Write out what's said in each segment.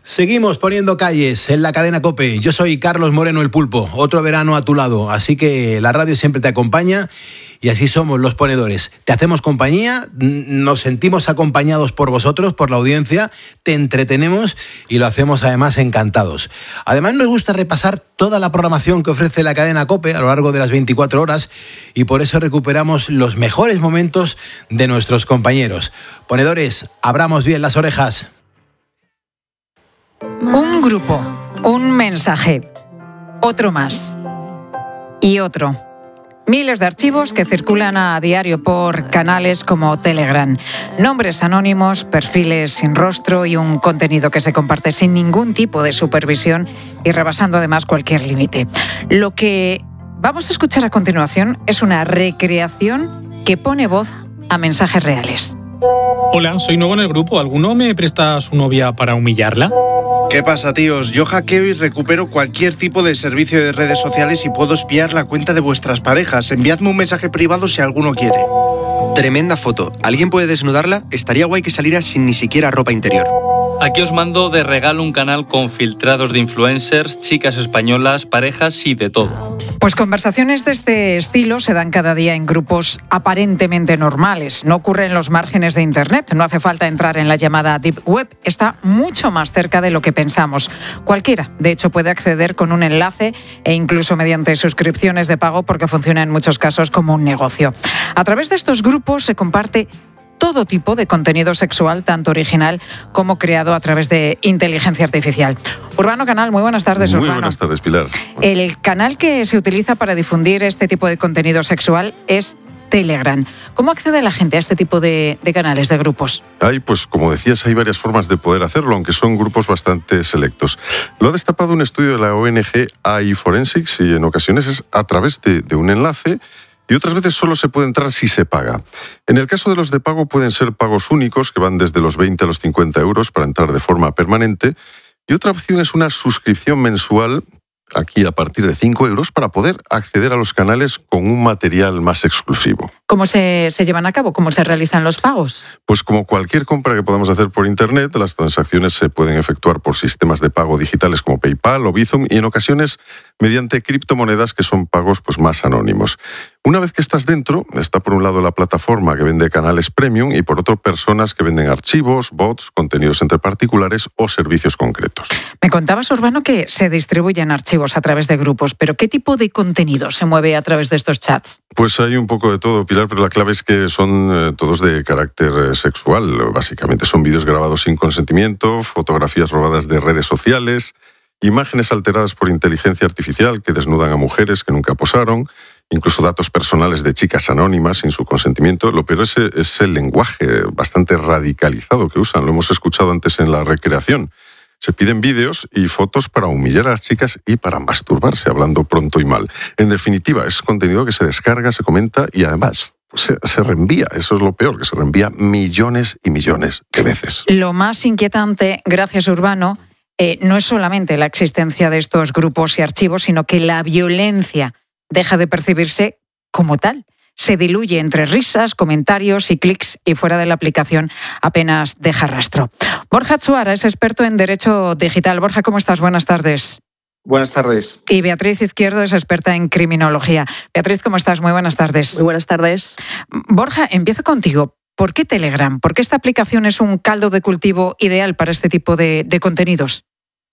Seguimos poniendo calles en la cadena COPE. Yo soy Carlos Moreno el Pulpo, otro verano a tu lado, así que la radio siempre te acompaña y así somos los ponedores. Te hacemos compañía, nos sentimos acompañados por vosotros, por la audiencia, te entretenemos y lo hacemos además encantados. Además nos gusta repasar toda la programación que ofrece la cadena COPE a lo largo de las 24 horas y por eso recuperamos los mejores momentos de nuestros compañeros. Ponedores, abramos bien las orejas. Un grupo, un mensaje, otro más y otro. Miles de archivos que circulan a diario por canales como Telegram. Nombres anónimos, perfiles sin rostro y un contenido que se comparte sin ningún tipo de supervisión y rebasando además cualquier límite. Lo que vamos a escuchar a continuación es una recreación que pone voz a mensajes reales. Hola, soy nuevo en el grupo. ¿Alguno me presta a su novia para humillarla? ¿Qué pasa, tíos? Yo hackeo y recupero cualquier tipo de servicio de redes sociales y puedo espiar la cuenta de vuestras parejas. Enviadme un mensaje privado si alguno quiere. Tremenda foto. ¿Alguien puede desnudarla? Estaría guay que saliera sin ni siquiera ropa interior. Aquí os mando de regalo un canal con filtrados de influencers, chicas españolas, parejas y de todo. Pues conversaciones de este estilo se dan cada día en grupos aparentemente normales. No ocurre en los márgenes de Internet. No hace falta entrar en la llamada Deep Web. Está mucho más cerca de lo que pensamos. Cualquiera, de hecho, puede acceder con un enlace e incluso mediante suscripciones de pago porque funciona en muchos casos como un negocio. A través de estos grupos se comparte todo tipo de contenido sexual, tanto original como creado a través de inteligencia artificial. Urbano Canal, muy buenas tardes, Urbano. Muy buenas tardes, Pilar. El canal que se utiliza para difundir este tipo de contenido sexual es Telegram. ¿Cómo accede la gente a este tipo de canales, de grupos? Pues como decías, hay varias formas de poder hacerlo, aunque son grupos bastante selectos. Lo ha destapado un estudio de la ONG AI Forensics y en ocasiones es a través de un enlace y otras veces solo se puede entrar si se paga. En el caso de los de pago pueden ser pagos únicos que van desde los 20 a los 50 euros para entrar de forma permanente y otra opción es una suscripción mensual aquí a partir de 5 euros para poder acceder a los canales con un material más exclusivo. ¿Cómo se llevan a cabo? ¿Cómo se realizan los pagos? Pues como cualquier compra que podamos hacer por Internet, las transacciones se pueden efectuar por sistemas de pago digitales como PayPal o Bizum y en ocasiones mediante criptomonedas que son pagos más anónimos. Una vez que estás dentro, está por un lado la plataforma que vende canales premium y por otro personas que venden archivos, bots, contenidos entre particulares o servicios concretos. Me contabas, Urbano, que se distribuyen archivos a través de grupos, pero ¿qué tipo de contenido se mueve a través de estos chats? Pues hay un poco de todo, Pilar, pero la clave es que son todos de carácter sexual. Básicamente son vídeos grabados sin consentimiento, fotografías robadas de redes sociales, imágenes alteradas por inteligencia artificial que desnudan a mujeres que nunca posaron, incluso datos personales de chicas anónimas sin su consentimiento. Lo peor es el lenguaje bastante radicalizado que usan. Lo hemos escuchado antes en la recreación. Se piden vídeos y fotos para humillar a las chicas y para masturbarse, hablando pronto y mal. En definitiva, es contenido que se descarga, se comenta y además se reenvía. Eso es lo peor, que se reenvía millones y millones de veces. Lo más inquietante, gracias Urbano, no es solamente la existencia de estos grupos y archivos, sino que la violencia deja de percibirse como tal. Se diluye entre risas, comentarios y clics y fuera de la aplicación apenas deja rastro. Borja Tsuara es experto en Derecho Digital. Borja, ¿cómo estás? Buenas tardes. Buenas tardes. Y Beatriz Izquierdo es experta en criminología. Beatriz, ¿cómo estás? Muy buenas tardes. Muy buenas tardes. Borja, empiezo contigo. ¿Por qué Telegram? ¿Por qué esta aplicación es un caldo de cultivo ideal para este tipo de contenidos?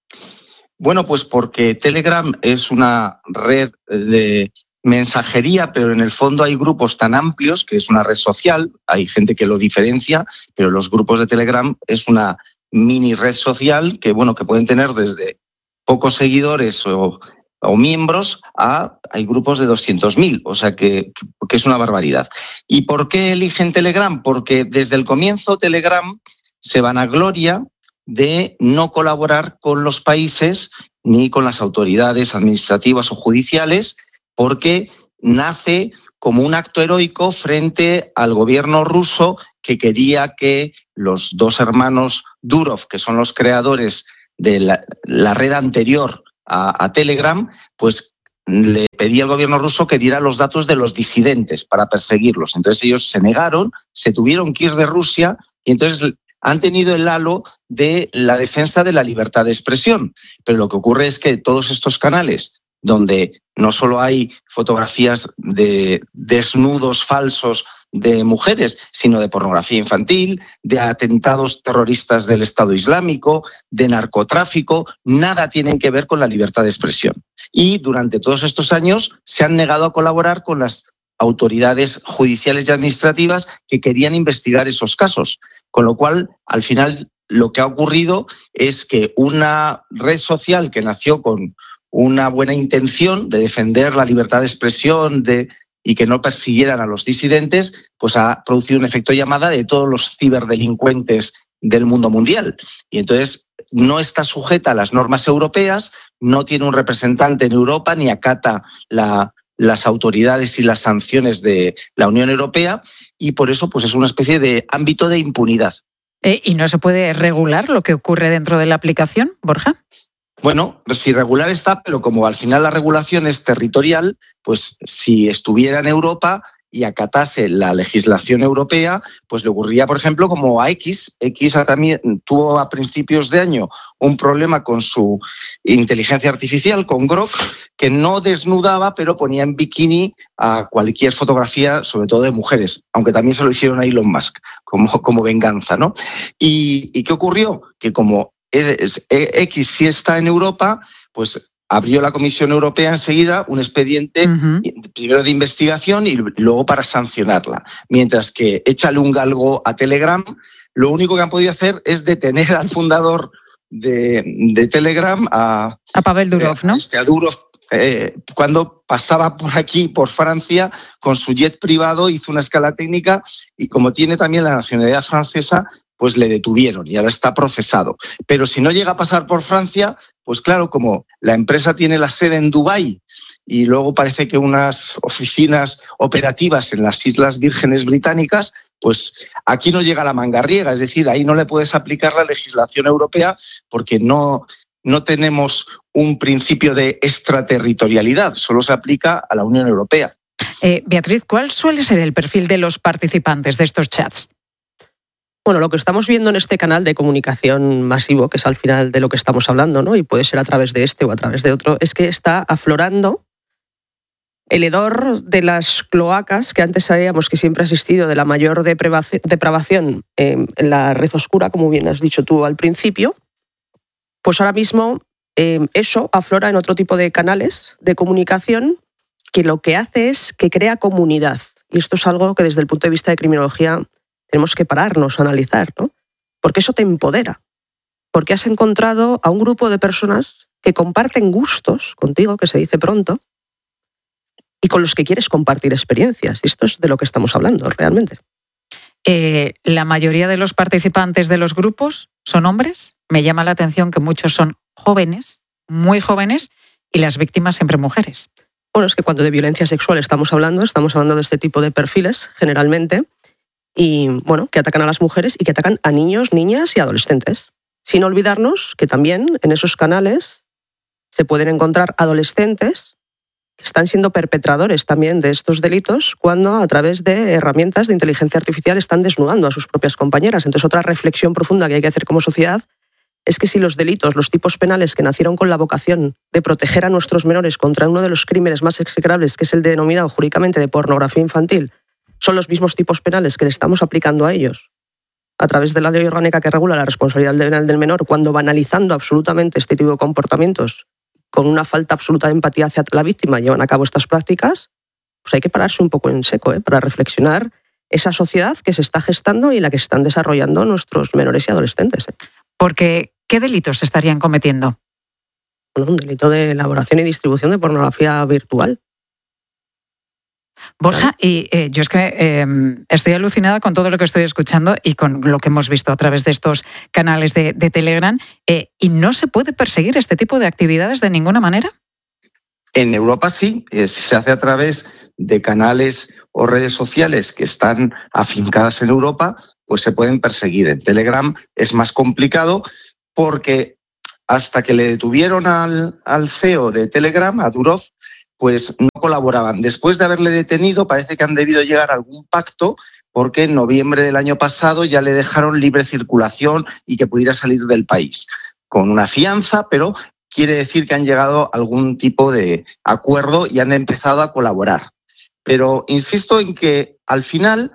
Bueno, pues porque Telegram es una red de mensajería, pero en el fondo hay grupos tan amplios que es una red social, hay gente que lo diferencia, pero los grupos de Telegram es una mini red social que pueden tener desde pocos seguidores o miembros hay grupos de 200.000, o sea que es una barbaridad. ¿Y por qué eligen Telegram? Porque desde el comienzo Telegram se vanagloria de no colaborar con los países ni con las autoridades administrativas o judiciales, porque nace como un acto heroico frente al gobierno ruso que quería que los dos hermanos Durov, que son los creadores de la red anterior a Telegram, pues le pedía al gobierno ruso que diera los datos de los disidentes para perseguirlos. Entonces ellos se negaron, se tuvieron que ir de Rusia y entonces han tenido el halo de la defensa de la libertad de expresión. Pero lo que ocurre es que todos estos canales, donde no solo hay fotografías de desnudos falsos de mujeres, sino de pornografía infantil, de atentados terroristas del Estado Islámico, de narcotráfico, nada tienen que ver con la libertad de expresión. Y durante todos estos años se han negado a colaborar con las autoridades judiciales y administrativas que querían investigar esos casos. Con lo cual, al final, lo que ha ocurrido es que una red social que nació con una buena intención de defender la libertad de expresión y que no persiguieran a los disidentes, pues ha producido un efecto llamada de todos los ciberdelincuentes del mundo mundial. Y entonces no está sujeta a las normas europeas, no tiene un representante en Europa ni acata las autoridades y las sanciones de la Unión Europea, y por eso pues es una especie de ámbito de impunidad. ¿Y no se puede regular lo que ocurre dentro de la aplicación, Borja? Bueno, si regular está, pero como al final la regulación es territorial, pues si estuviera en Europa y acatase la legislación europea, pues le ocurriría, por ejemplo, como a X. X también tuvo a principios de año un problema con su inteligencia artificial, con Grok, que no desnudaba, pero ponía en bikini a cualquier fotografía, sobre todo de mujeres, aunque también se lo hicieron a Elon Musk, como venganza, ¿no? ¿Y qué ocurrió? Que como X sí está en Europa, pues abrió la Comisión Europea enseguida un expediente primero de investigación y luego para sancionarla. Mientras que échale un galgo a Telegram, lo único que han podido hacer es detener al fundador de Telegram, a Pavel Durov, ¿no? A Durov, cuando pasaba por aquí, por Francia, con su jet privado, hizo una escala técnica y como tiene también la nacionalidad francesa, pues le detuvieron y ahora está procesado. Pero si no llega a pasar por Francia, pues claro, como la empresa tiene la sede en Dubái y luego parece que unas oficinas operativas en las Islas Vírgenes Británicas, pues aquí no llega la mangarriega, es decir, ahí no le puedes aplicar la legislación europea porque no tenemos un principio de extraterritorialidad, solo se aplica a la Unión Europea. Beatriz, ¿cuál suele ser el perfil de los participantes de estos chats? Bueno, lo que estamos viendo en este canal de comunicación masivo, que es al final de lo que estamos hablando, ¿no? Y puede ser a través de este o a través de otro, es que está aflorando el hedor de las cloacas que antes sabíamos que siempre ha existido, de la mayor depravación en la red oscura, como bien has dicho tú al principio. Pues ahora mismo eso aflora en otro tipo de canales de comunicación que lo que hace es que crea comunidad. Y esto es algo que desde el punto de vista de criminología tenemos que pararnos a analizar, ¿no? Porque eso te empodera. Porque has encontrado a un grupo de personas que comparten gustos contigo, que se dice pronto, y con los que quieres compartir experiencias. Y esto es de lo que estamos hablando realmente. ¿La mayoría de los participantes de los grupos son hombres? Me llama la atención que muchos son jóvenes, muy jóvenes, y las víctimas siempre mujeres. Bueno, es que cuando de violencia sexual estamos hablando de este tipo de perfiles, generalmente, y bueno, que atacan a las mujeres y que atacan a niños, niñas y adolescentes. Sin olvidarnos que también en esos canales se pueden encontrar adolescentes que están siendo perpetradores también de estos delitos cuando a través de herramientas de inteligencia artificial están desnudando a sus propias compañeras. Entonces, otra reflexión profunda que hay que hacer como sociedad es que si los delitos, los tipos penales que nacieron con la vocación de proteger a nuestros menores contra uno de los crímenes más execrables, que es el denominado jurídicamente de pornografía infantil, son los mismos tipos penales que le estamos aplicando a ellos a través de la ley orgánica que regula la responsabilidad penal del menor, cuando banalizando absolutamente este tipo de comportamientos, con una falta absoluta de empatía hacia la víctima, llevan a cabo estas prácticas, pues hay que pararse un poco en seco, para reflexionar esa sociedad que se está gestando y en la que se están desarrollando nuestros menores y adolescentes. Porque, ¿qué delitos estarían cometiendo? Bueno, un delito de elaboración y distribución de pornografía virtual. Borja, y yo es que estoy alucinada con todo lo que estoy escuchando y con lo que hemos visto a través de estos canales de Telegram, y no se puede perseguir este tipo de actividades de ninguna manera. En Europa sí, se hace a través de canales o redes sociales que están afincadas en Europa, pues se pueden perseguir. En Telegram es más complicado porque hasta que le detuvieron al CEO de Telegram, a Durov, pues no colaboraban. Después de haberle detenido, parece que han debido llegar a algún pacto porque en noviembre del año pasado ya le dejaron libre circulación y que pudiera salir del país, con una fianza, pero quiere decir que han llegado a algún tipo de acuerdo y han empezado a colaborar. Pero insisto en que al final,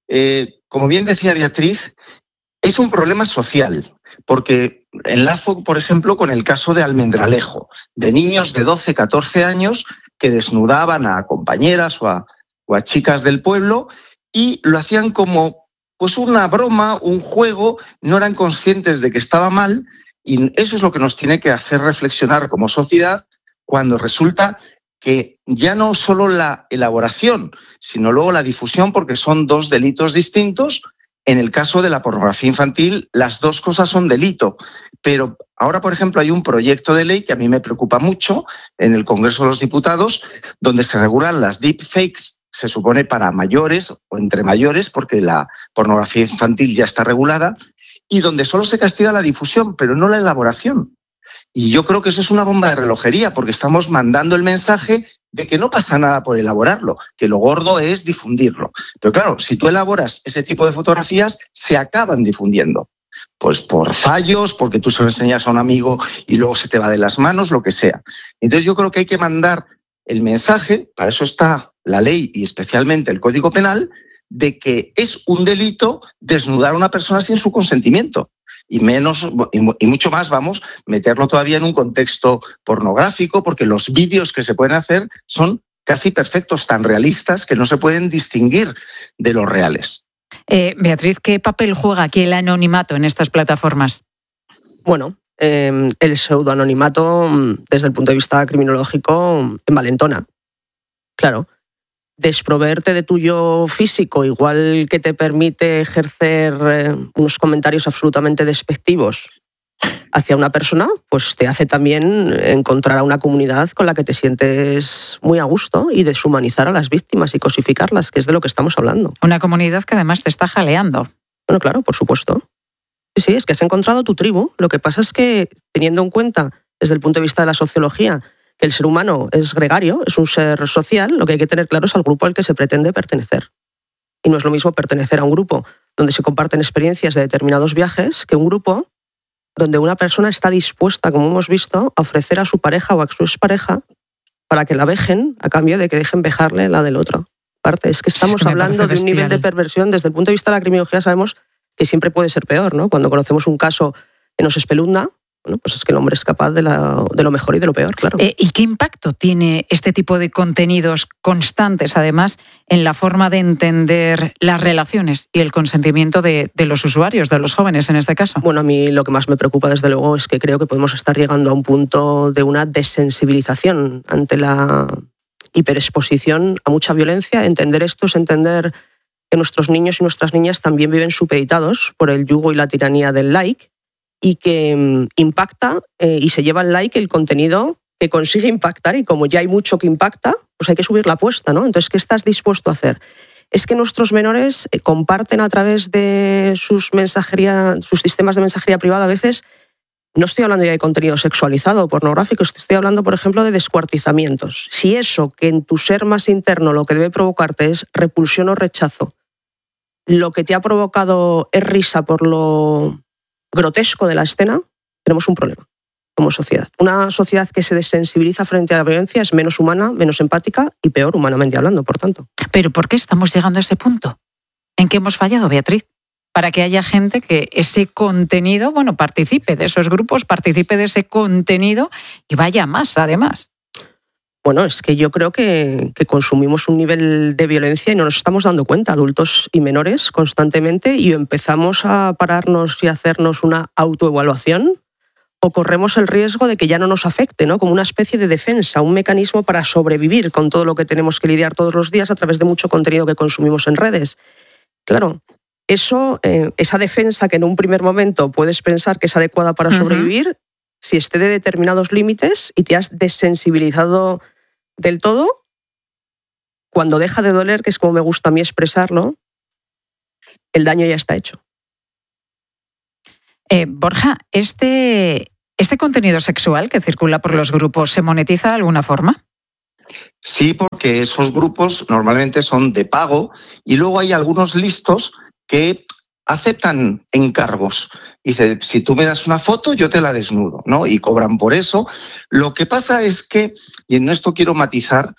como bien decía Beatriz, es un problema social, porque enlazo, por ejemplo, con el caso de Almendralejo, de niños de 12, 14 años que desnudaban a compañeras o a chicas del pueblo y lo hacían como pues una broma, un juego, no eran conscientes de que estaba mal, y eso es lo que nos tiene que hacer reflexionar como sociedad cuando resulta que ya no solo la elaboración, sino luego la difusión, porque son dos delitos distintos. En el caso de la pornografía infantil, las dos cosas son delito. Pero ahora, por ejemplo, hay un proyecto de ley que a mí me preocupa mucho en el Congreso de los Diputados, donde se regulan las deepfakes, se supone para mayores o entre mayores, porque la pornografía infantil ya está regulada, y donde solo se castiga la difusión, pero no la elaboración. Y yo creo que eso es una bomba de relojería, porque estamos mandando el mensaje de que no pasa nada por elaborarlo, que lo gordo es difundirlo. Pero claro, si tú elaboras ese tipo de fotografías, se acaban difundiendo. Pues por fallos, porque tú se lo enseñas a un amigo y luego se te va de las manos, lo que sea. Entonces yo creo que hay que mandar el mensaje, para eso está la ley y especialmente el Código Penal, de que es un delito desnudar a una persona sin su consentimiento. Y mucho más, vamos, meterlo todavía en un contexto pornográfico, porque los vídeos que se pueden hacer son casi perfectos, tan realistas que no se pueden distinguir de los reales. Beatriz, ¿qué papel juega aquí el anonimato en estas plataformas? Bueno, el pseudoanonimato, desde el punto de vista criminológico, envalentona. Claro. Desproveerte de tu yo físico, igual que te permite ejercer unos comentarios absolutamente despectivos hacia una persona, pues te hace también encontrar a una comunidad con la que te sientes muy a gusto y deshumanizar a las víctimas y cosificarlas, que es de lo que estamos hablando. Una comunidad que además te está jaleando. Bueno, claro, por supuesto. Sí, es que has encontrado tu tribu. Lo que pasa es que, teniendo en cuenta, desde el punto de vista de la sociología, que el ser humano es gregario, es un ser social, lo que hay que tener claro es al grupo al que se pretende pertenecer. Y no es lo mismo pertenecer a un grupo donde se comparten experiencias de determinados viajes que un grupo donde una persona está dispuesta, como hemos visto, a ofrecer a su pareja o a su expareja para que la vejen a cambio de que dejen vejarle la del otro. Aparte, es que estamos hablando de un nivel de perversión. Desde el punto de vista de la criminología sabemos que siempre puede ser peor, ¿no? Cuando conocemos un caso que nos espeluzna, bueno, pues es que el hombre es capaz de lo mejor y de lo peor, claro. ¿Y qué impacto tiene este tipo de contenidos constantes, además, en la forma de entender las relaciones y el consentimiento de los usuarios, de los jóvenes en este caso? Bueno, a mí lo que más me preocupa, desde luego, es que creo que podemos estar llegando a un punto de una desensibilización ante la hiperexposición a mucha violencia. Entender esto es entender que nuestros niños y nuestras niñas también viven supeditados por el yugo y la tiranía del like, y que impacta y se lleva el like el contenido que consigue impactar, y como ya hay mucho que impacta, pues hay que subir la apuesta, ¿no? Entonces, ¿qué estás dispuesto a hacer? Es que nuestros menores comparten a través de sus sistemas de mensajería privada a veces. No estoy hablando ya de contenido sexualizado o pornográfico, estoy hablando, por ejemplo, de descuartizamientos. Si eso, que en tu ser más interno lo que debe provocarte es repulsión o rechazo, lo que te ha provocado es risa por lo grotesco de la escena, tenemos un problema como sociedad. Una sociedad que se desensibiliza frente a la violencia es menos humana, menos empática y peor humanamente hablando, por tanto. ¿Pero por qué estamos llegando a ese punto? ¿En qué hemos fallado, Beatriz? Para que haya gente que ese contenido, bueno, participe de esos grupos, participe de ese contenido y vaya más, además. Bueno, es que yo creo que consumimos un nivel de violencia y no nos estamos dando cuenta, adultos y menores, constantemente, y empezamos a pararnos y a hacernos una autoevaluación, o corremos el riesgo de que ya no nos afecte, ¿no? Como una especie de defensa, un mecanismo para sobrevivir con todo lo que tenemos que lidiar todos los días a través de mucho contenido que consumimos en redes. Claro, esa defensa que en un primer momento puedes pensar que es adecuada para sobrevivir, si esté de determinados límites y te has desensibilizado del todo, cuando deja de doler, que es como me gusta a mí expresarlo, el daño ya está hecho. Borja, ¿este contenido sexual que circula por los grupos se monetiza de alguna forma? Sí, porque esos grupos normalmente son de pago y luego hay algunos listos que aceptan encargos. Dice, si tú me das una foto, yo te la desnudo, ¿no? Y cobran por eso. Lo que pasa es que, y en esto quiero matizar,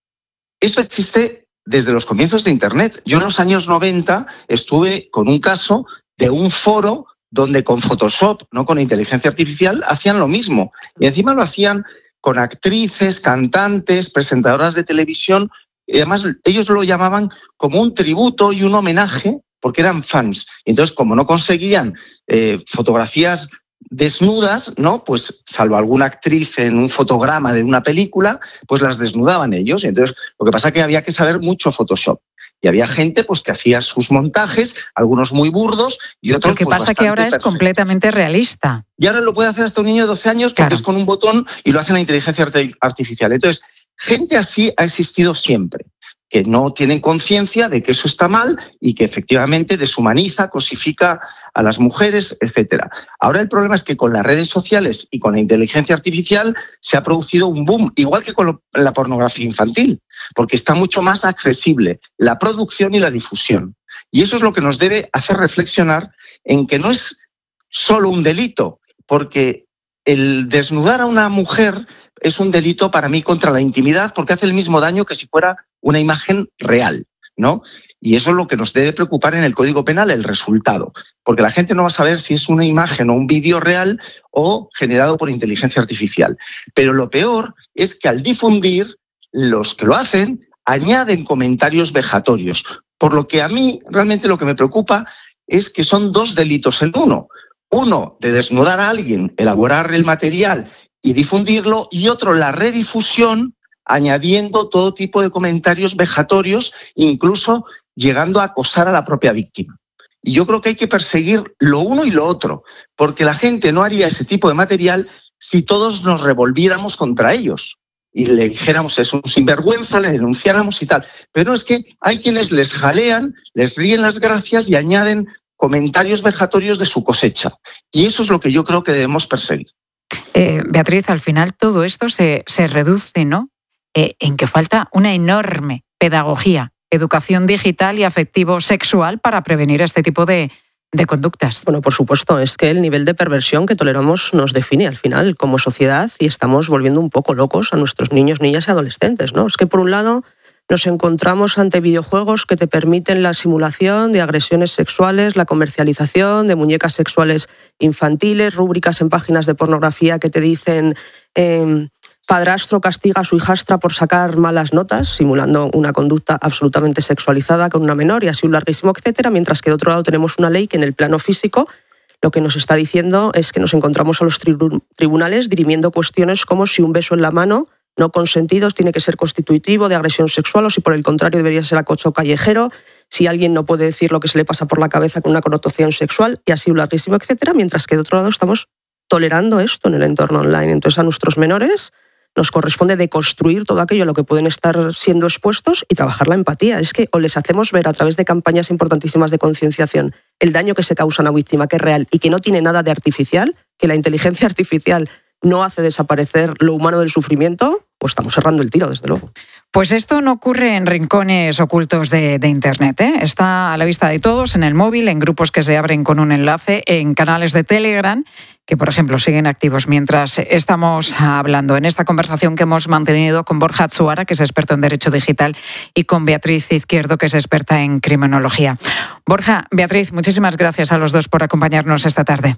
esto existe desde los comienzos de Internet. Yo en los años 90 estuve con un caso de un foro donde con Photoshop, no con inteligencia artificial, hacían lo mismo. Y encima lo hacían con actrices, cantantes, presentadoras de televisión. Y además ellos lo llamaban como un tributo y un homenaje porque eran fans. Y entonces, como no conseguían fotografías desnudas, ¿no? Pues salvo alguna actriz en un fotograma de una película, pues las desnudaban ellos. Y entonces, lo que pasa es que había que saber mucho Photoshop. Y había gente pues que hacía sus montajes, algunos muy burdos y otros. Lo que pasa que ahora es completamente realista. Y ahora lo puede hacer hasta un niño de 12 años porque es con un botón y lo hace la inteligencia artificial. Entonces, gente así ha existido siempre, que no tienen conciencia de que eso está mal y que efectivamente deshumaniza, cosifica a las mujeres, etcétera. Ahora el problema es que con las redes sociales y con la inteligencia artificial se ha producido un boom, igual que con la pornografía infantil, porque está mucho más accesible la producción y la difusión. Y eso es lo que nos debe hacer reflexionar en que no es solo un delito, porque el desnudar a una mujer es un delito para mí contra la intimidad porque hace el mismo daño que si fuera una imagen real, ¿no? Y eso es lo que nos debe preocupar en el Código Penal, el resultado, porque la gente no va a saber si es una imagen o un vídeo real o generado por inteligencia artificial. Pero lo peor es que al difundir, los que lo hacen añaden comentarios vejatorios, por lo que a mí realmente lo que me preocupa es que son dos delitos en uno. Uno, de desnudar a alguien, elaborar el material y difundirlo, y otro, la redifusión, añadiendo todo tipo de comentarios vejatorios, incluso llegando a acosar a la propia víctima. Y yo creo que hay que perseguir lo uno y lo otro, porque la gente no haría ese tipo de material si todos nos revolviéramos contra ellos y le dijéramos es un sinvergüenza, le denunciáramos y tal. Pero es que hay quienes les jalean, les ríen las gracias y añaden comentarios vejatorios de su cosecha. Y eso es lo que yo creo que debemos perseguir. Beatriz, al final todo esto se reduce, ¿no? En que falta una enorme pedagogía, educación digital y afectivo-sexual para prevenir este tipo de conductas. Bueno, por supuesto, es que el nivel de perversión que toleramos nos define al final como sociedad y estamos volviendo un poco locos a nuestros niños, niñas y adolescentes, ¿no? Es que por un lado nos encontramos ante videojuegos que te permiten la simulación de agresiones sexuales, la comercialización de muñecas sexuales infantiles, rúbricas en páginas de pornografía que te dicen padrastro castiga a su hijastra por sacar malas notas, simulando una conducta absolutamente sexualizada con una menor y así un larguísimo etcétera, mientras que de otro lado tenemos una ley que en el plano físico lo que nos está diciendo es que nos encontramos a los tribunales dirimiendo cuestiones como si un beso en la mano no consentidos tiene que ser constitutivo de agresión sexual o si por el contrario debería ser acoso callejero, si alguien no puede decir lo que se le pasa por la cabeza con una connotación sexual y así un larguísimo etcétera, mientras que de otro lado estamos tolerando esto en el entorno online. Entonces a nuestros menores nos corresponde deconstruir todo aquello a lo que pueden estar siendo expuestos y trabajar la empatía. Es que o les hacemos ver a través de campañas importantísimas de concienciación el daño que se causa a una víctima, que es real y que no tiene nada de artificial, que la inteligencia artificial no hace desaparecer lo humano del sufrimiento, pues estamos cerrando el tiro, desde luego. Pues esto no ocurre en rincones ocultos de Internet, ¿eh? Está a la vista de todos, en el móvil, en grupos que se abren con un enlace, en canales de Telegram, que por ejemplo siguen activos mientras estamos hablando. En esta conversación que hemos mantenido con Borja Atsuara, que es experto en Derecho Digital, y con Beatriz Izquierdo, que es experta en Criminología. Borja, Beatriz, muchísimas gracias a los dos por acompañarnos esta tarde.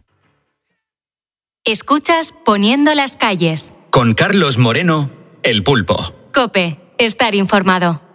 Escuchas Poniendo las calles. Con Carlos Moreno, El Pulpo. COPE, estar informado.